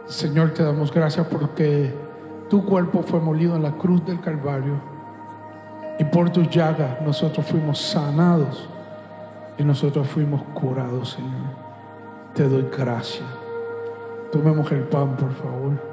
Señor, te damos gracias porque tu cuerpo fue molido en la cruz del Calvario y por tu llaga nosotros fuimos sanados y nosotros fuimos curados, Señor. Te doy gracias. Tomemos el pan, por favor.